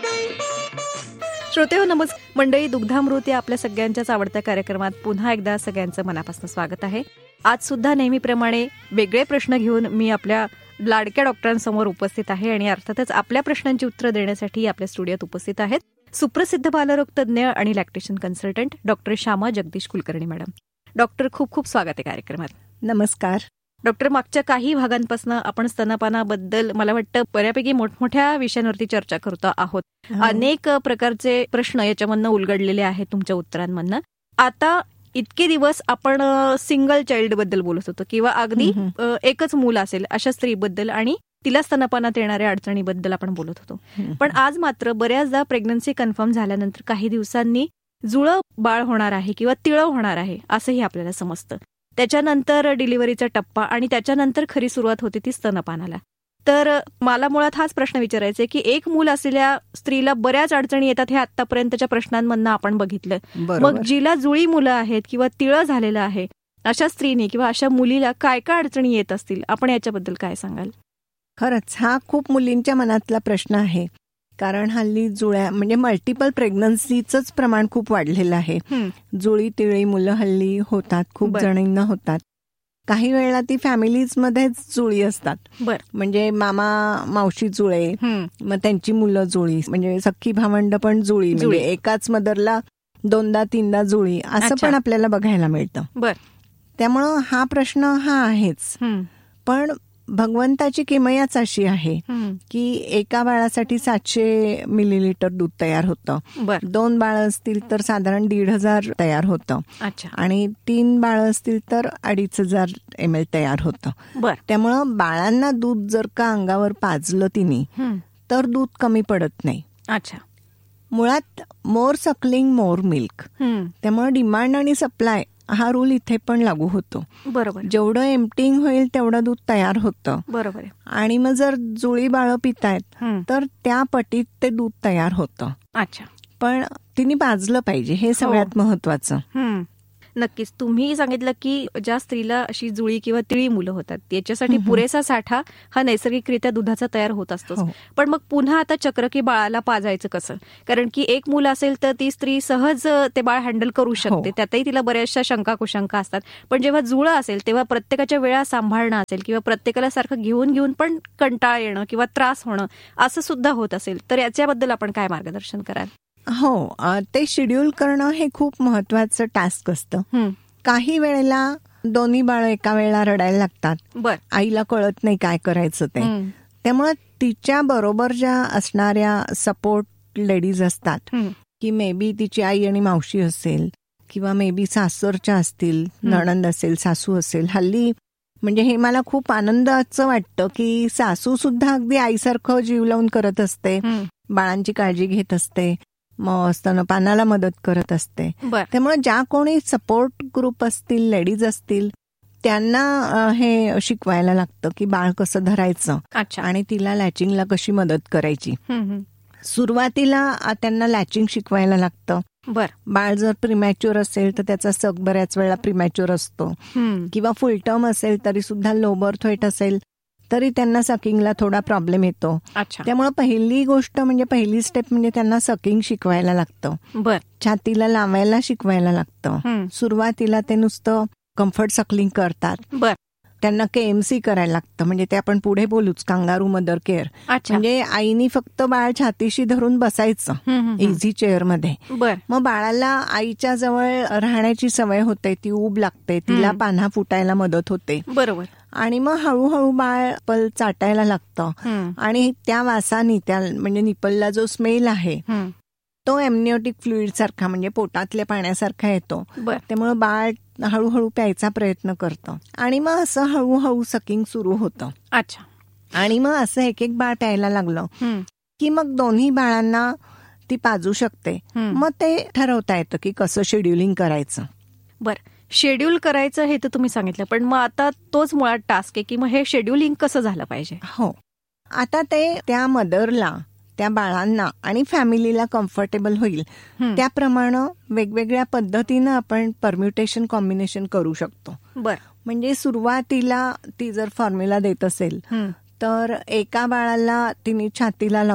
श्रोते हो नमस्कार मंडळी, दुग्धामृत या आपल्या सगळ्यांच्याच आवडत्या कार्यक्रमात पुन्हा एकदा सगळ्यांचं मनापासून स्वागत आहे. आज सुद्धा नेहमीप्रमाणे वेगळे प्रश्न घेऊन मी आपल्या लाडक्या डॉक्टरांसमोर उपस्थित आहे आणि अर्थातच आपल्या प्रश्नांची उत्तरं देण्यासाठी आपल्या स्टुडिओत उपस्थित आहेत सुप्रसिद्ध बालरोग तज्ज्ञ आणि lactation consultant doctor Shyama Jagdish Kulkarni madam. Doctor, खूप खूप स्वागत आहे कार्यक्रमात. नमस्कार डॉक्टर. मागच्या काही भागांपासून आपण स्तनपानाबद्दल मला वाटतं बऱ्यापैकी मोठमोठ्या विषयांवरती चर्चा करतो आहोत. अनेक प्रकारचे प्रश्न याच्यामधनं उलगडलेले आहेत तुमच्या उत्तरांमधनं. आता इतके दिवस आपण सिंगल चाइल्ड बद्दल बोलत होतो किंवा अगदी एकच मूल असेल अशा स्त्रीबद्दल आणि तिला स्तनपानात येणाऱ्या अडचणीबद्दल आपण बोलत होतो. पण आज मात्र बऱ्याचदा प्रेग्नन्सी कन्फर्म झाल्यानंतर काही दिवसांनी जुळं बाळ होणार आहे किंवा तिळं होणार आहे असंही आपल्याला समजतं. त्याच्यानंतर डिलिव्हरीचा टप्पा आणि त्याच्यानंतर खरी सुरुवात होते ती स्तनपानाला. तर मला मुळात हाच प्रश्न विचारायचा आहे की एक मूल असलेल्या स्त्रीला बऱ्याच अडचणी येतात हे आतापर्यंतच्या प्रश्नांमधनं आपण बघितलं. मग जिला जुळी मुलं आहेत किंवा तिळं झालेलं आहे अशा स्त्रीने किंवा अशा मुलीला काय काय अडचणी येत असतील, आपण याच्याबद्दल काय सांगाल? खरंच हा खूप मुलींच्या मनातला प्रश्न आहे. कारण हल्ली जुळ्या म्हणजे मल्टिपल प्रेग्नन्सीचंच प्रमाण खूप वाढलेलं आहे. जुळी तिळी मुलं हल्ली होतात, खूप जणींना होतात. काही वेळेला ती फॅमिलीजमध्येच जुळी असतात. म्हणजे मामा मावशी जुळे, मग त्यांची मुलं जुळी, म्हणजे सख्खी भावंड पण जुळी, म्हणजे एकाच मदरला 2दा-3दा जुळी असं पण आपल्याला बघायला मिळतं. त्यामुळं हा प्रश्न हा आहेच. पण भगवंताची किमयाच अशी आहे की एका बाळासाठी 700 मिलीलिटर दूध तयार होतं. 2 बाळं असतील तर साधारण 1,500 तयार होतं आणि 3 बाळं असतील तर 2,500 ml तयार होतं. त्यामुळं बाळांना दूध जर का अंगावर पाजलं तिने तर दूध कमी पडत नाही. मुळात मोर सकलिंग मोर मिल्क. त्यामुळे डिमांड आणि सप्लाय हा रूल इथे पण लागू होतो. बरोबर. जेवढं एम्प्टिंग होईल तेवढं दूध तयार होतं. बरोबर. आणि मग जर जुळी बाळं पितायत तर त्या पटीत ते दूध तयार होतं. पण तिने पाजलं पाहिजे, हे सगळ्यात महत्वाचं. नक्कीच. तुम्ही सांगितलं की ज्या स्त्रीला अशी जुळी किंवा तिळी मुलं होतात त्याच्यासाठी पुरेसा साठा हा नैसर्गिकरित्या दुधाचा तयार होत असतो. पण मग पुन्हा आता चक्र की बाळाला पाजायचं कसं? कारण की एक मुलं असेल तर ती स्त्री सहज ते बाळ हँडल करू शकते, त्यातही तिला बऱ्याचशा शंका कुशंका असतात. पण जेव्हा जुळं असेल तेव्हा प्रत्येकाच्या वेळा सांभाळणं असेल किंवा प्रत्येकाला सारखं घेऊन पण कंटाळ येणं किंवा त्रास होणं असं सुद्धा होत असेल तर याच्याबद्दल आपण काय मार्गदर्शन कराल? हो, ते शेड्यूल करणं हे खूप महत्वाचं टास्क असतं. काही वेळेला दोन्ही बाळ एका वेळेला रडायला लागतात, आईला कळत नाही काय करायचं ते. त्यामुळे तिच्या बरोबर ज्या असणाऱ्या सपोर्ट लेडीज असतात की मे बी तिची आई आणि मावशी असेल किंवा मे बी सासरच्या असतील, नणंद असेल, सासू असेल. हल्ली म्हणजे हे मला खूप आनंदाचं वाटतं की सासू सुद्धा अगदी आईसारखं जीव लावून करत असते, बाळांची काळजी घेत असते, मग स्तनपानाला मदत करत असते. त्यामुळे ज्या कोणी सपोर्ट ग्रुप असतील, लेडीज असतील, त्यांना हे शिकवायला लागतं की बाळ कसं धरायचं आणि तिला लॅचिंगला कशी मदत करायची. सुरुवातीला त्यांना लॅचिंग शिकवायला लागतं. बाळ जर प्रीमॅच्युअर असेल तर त्याचा सग बऱ्याच वेळा प्रीमॅच्युअर असतो किंवा फुल टर्म असेल तरी सुद्धा लो बर्थ वेट असेल तरी त्यांना सकिंगला थोडा प्रॉब्लेम येतो. त्यामुळे पहिली गोष्ट म्हणजे पहिली स्टेप म्हणजे त्यांना सकिंग शिकवायला लागतं, छातीला लावायला शिकवायला लागतं. सुरुवातीला ते नुसतं कम्फर्ट सक्लिंग करतात. त्यांना KMC करायला लागतं, म्हणजे ते आपण पुढे बोलूच, कांगारू मदर केअर. म्हणजे आईनी फक्त बाळ छातीशी धरून बसायचं इझी चेअरमध्ये. मग बाळाला आईच्या जवळ राहण्याची सवय होते, ती ऊब लागते, तिला पान्हा फुटायला मदत होते. बरोबर. आणि मग हळूहळू बाळ पल चाटायला लागतं आणि त्या वासानी त्या म्हणजे निपलला जो स्मेल आहे तो एमनिओटिक फ्लुइड सारखा म्हणजे पोटातल्या पाण्यासारखा येतो. त्यामुळे बाळ हळूहळू प्यायचा प्रयत्न करतं आणि मग असं हळूहळू सकिंग सुरू होतं. आणि मग असं एक एक बाळ प्यायला लागलं की मग दोन्ही बाळांना ती पाजू शकते. मग ते ठरवता येतं की कसं शेड्युलिंग करायचं. शेड्यूल करायचं हे तर तुम्ही सांगितलं, पण मग आता तोच मुळात टास्क आहे की मग हे शेड्युलिंग कसं झालं पाहिजे. हो, आता ते त्या मदरला, त्या बाळांना आणि फॅमिलीला कम्फर्टेबल होईल त्याप्रमाणे वेगवेगळ्या पद्धतीनं आपण परम्युटेशन कॉम्बिनेशन करू शकतो. म्हणजे सुरुवातीला ती जर फॉर्म्युला देत असेल तर एका बाळाला तिने छातीला लावलं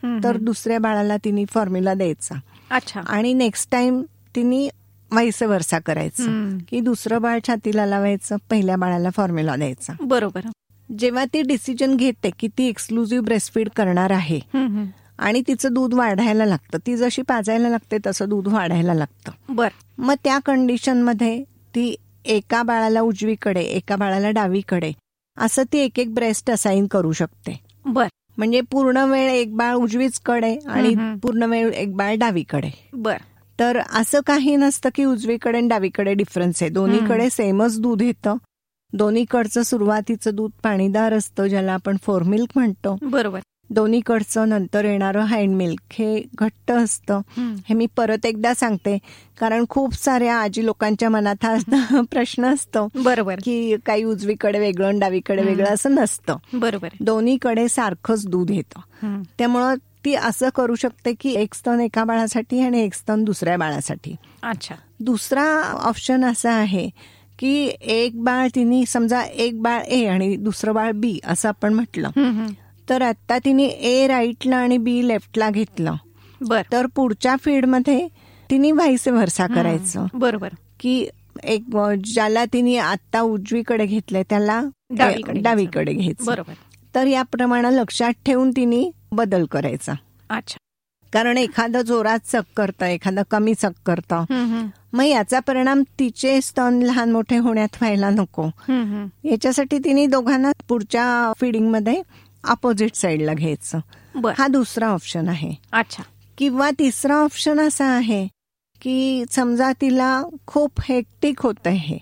तर दुसऱ्या बाळाला तिने फॉर्म्युला द्यायचा. अच्छा. आणि नेक्स्ट टाइम तिने व्हाईस वर्सा करायचं की दुसरं बाळ छातीला लावायचं, पहिल्या बाळाला फॉर्म्युला द्यायचा. बरोबर. जेव्हा ती डिसिजन घेते की ती एक्सक्लुझिव्ह ब्रेस्टफीड करणार आहे आणि तिचं दूध वाढायला लागतं, ती जशी पाजायला लागते तसं दूध वाढायला लागतं. मग त्या कंडिशनमध्ये ती एका बाळाला उजवीकडे, एका बाळाला डावीकडे असं ती एक एक ब्रेस्ट असाइन करू शकते. म्हणजे पूर्ण वेळ एक बाळ उजवीचकडे आणि पूर्ण वेळ एक बाळ डावीकडे. तर असं काही नसतं की उजवीकडे आणि डावीकडे डिफरन्स आहे. दोन्हीकडे सेमच दूध येतं. दोन्हीकडचं सुरुवातीचं दूध पाणीदार असतं, ज्याला आपण फोरमिल्क म्हणतो. बरोबर. दोन्हीकडचं नंतर येणारं हँड मिल्क हे घट्ट असतं. हे मी परत एकदा सांगते कारण खूप साऱ्या आजी लोकांच्या मनात हा प्रश्न असतो. बरोबर. की काही उजवीकडे वेगळं आणि डावीकडे वेगळं असं नसतं. बरोबर. दोन्हीकडे सारखंच दूध येतं. त्यामुळं ती असं करू शकते की एक स्तन एका बाळासाठी आणि एक स्तन दुसऱ्या बाळासाठी. अच्छा. दुसरा ऑप्शन असा आहे की एक बाळ तिने समजा एक बाळ ए आणि दुसरं बाळ बी असं आपण म्हटलं, तर आता तिने ए राईटला आणि बी लेफ्टला घेतलं. तर पुढच्या फीडमध्ये तिने व्हाईस वर्सा करायचं. बरोबर. की एक ज्याला तिने आता उजवीकडे घेतलंय त्याला डावीकडे घ्यायचं. बरोबर. तर याप्रमाणे लक्षात ठेवून तिने बदल करायचा. अच्छा. कारण एखादं जोरात चक करतं, एखादं कमी चक करतं, मग याचा परिणाम तिचे स्तन लहान मोठे होण्यात व्हायला नको. याच्यासाठी तिने दोघांना पुढच्या फिडिंगमध्ये अपोजिट साईडला घ्यायचं. हा दुसरा ऑप्शन आहे. अच्छा. किंवा तिसरा ऑप्शन असा आहे की समजा तिला खूप हेक्टिक होत आहे,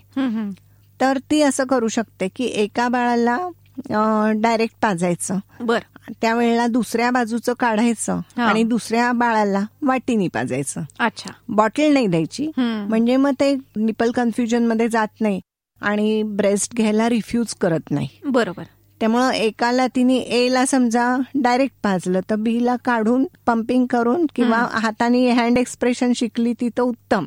तर ती असं करू शकते की एका बाळाला डायरेक्ट पाजायचं, त्यावेळेला दुसऱ्या बाजूचं काढायचं आणि दुसऱ्या बाळाला वाटीनी पाजायचं. अच्छा. बॉटल नाही द्यायची, म्हणजे मग ते निपल कन्फ्युजन मध्ये जात नाही आणि ब्रेस्ट घ्यायला रिफ्यूज करत नाही. बरोबर. त्यामुळं एकाला तिने ए ला समजा डायरेक्ट पाजलं तर बी ला काढून पंपिंग करून किंवा हाताने हँड एक्सप्रेशन शिकली ती तर उत्तम.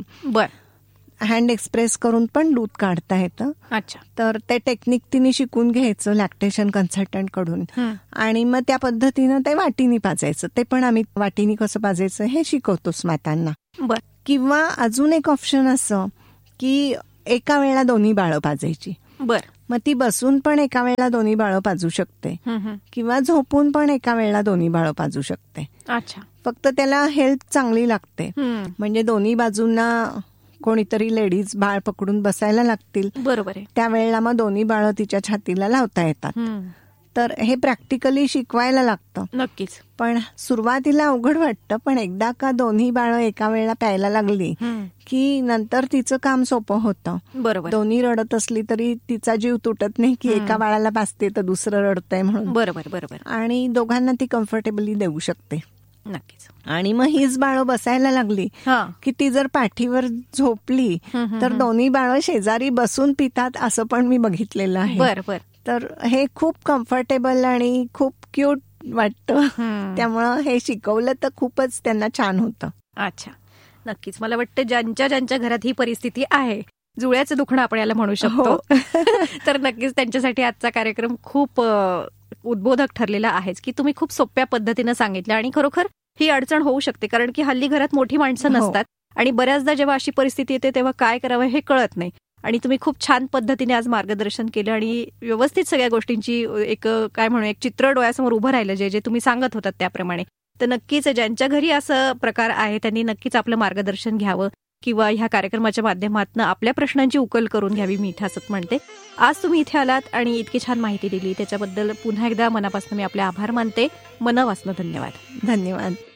हँड एक्सप्रेस करून पण दूध काढता येतं. अच्छा. तर ते टेक्निक तिने शिकून घ्यायचं लॅक्टेशन कन्सल्टंट कडून आणि मग त्या पद्धतीनं ते वाटीनी पाजायचं. ते पण आम्ही वाटीनी कसं पाजायचं हे शिकवतोच मातांना. किंवा अजून एक ऑप्शन असं की एका वेळेला दोन्ही बाळं पाजायची. मग ती बसून पण एका वेळेला दोन्ही बाळं पाजू शकते किंवा झोपून पण एका वेळेला दोन्ही बाळं पाजू शकते. अच्छा. फक्त त्याला हेल्थ चांगली लागते, म्हणजे दोन्ही बाजूंना कोणीतरी लेडीज बाळ पकडून बसायला लागतील. बरोबर आहे. त्यावेळेला मग दोन्ही बाळं तिच्या छातीला लावता येतात. तर हे प्रॅक्टिकली शिकवायला लागतं. नक्कीच. पण सुरुवातीला अवघड वाटतं, पण एकदा का दोन्ही बाळं एका वेळेला प्यायला लागली की नंतर तिचं काम सोपं होतं. बरोबर. दोन्ही रडत असली तरी तिचा जीव तुटत नाही की एका बाळाला पाजते तर दुसरं रडतंय म्हणून. बरोबर बरोबर. आणि दोघांना ती कम्फर्टेबली देऊ शकते. नक्कीच. आणि मग हीच बाळं बसायला लागली की ती जर पाठीवर झोपली तर दोन्ही बाळं शेजारी बसून पितात असं पण मी बघितलेलं आहे. बरोबर. तर हे खूप कम्फर्टेबल आणि खूप क्यूट वाटतं. त्यामुळं हे शिकवलं तर खूपच त्यांना छान होतं. अच्छा. नक्कीच. मला वाटतं ज्यांच्या ज्यांच्या घरात ही परिस्थिती आहे, जुळ्याचं दुखणं आपण याला म्हणू शकतो, तर नक्कीच त्यांच्यासाठी आजचा कार्यक्रम खूप उद्बोधक ठरलेला आहेच की तुम्ही खूप सोप्या पद्धतीनं सांगितलं. आणि खरोखर ही अडचण होऊ शकते कारण की हल्ली घरात मोठी माणसं नसतात आणि बऱ्याचदा जेव्हा अशी परिस्थिती येते तेव्हा काय करावं हे कळत नाही. आणि तुम्ही खूप छान पद्धतीने आज मार्गदर्शन केलं आणि व्यवस्थित सगळ्या गोष्टींची एक काय म्हणू एक चित्र डोळ्यासमोर उभं राहिलं जे जे तुम्ही सांगत होतात त्याप्रमाणे. तर नक्कीच ज्यांच्या घरी असं प्रकार आहे त्यांनी नक्कीच आपलं मार्गदर्शन घ्यावं किंवा ह्या कार्यक्रमाच्या माध्यमातून आपल्या प्रश्नांची उकल करून घ्यावी, मी इथे असंच म्हणते. आज तुम्ही इथे आलात आणि इतकी छान माहिती दिली त्याच्याबद्दल पुन्हा एकदा मनापासून मी आपले आभार मानते. मनापासून धन्यवाद. धन्यवाद.